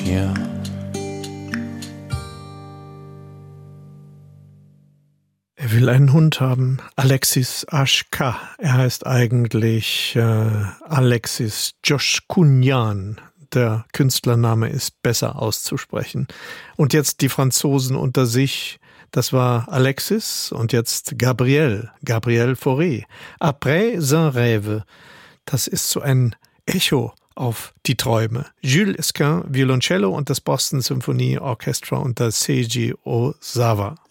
chien. Er will einen Hund haben, Alexis Ashka. Er heißt eigentlich Alexis Joshkunyan. Der Künstlername ist besser auszusprechen. Und jetzt die Franzosen unter sich. Das war Alexis und jetzt Gabriel Fauré. Après un rêve. Das ist so ein Echo auf die Träume. Jules Esquin, Violoncello und das Boston Symphony Orchestra unter Seiji Ozawa.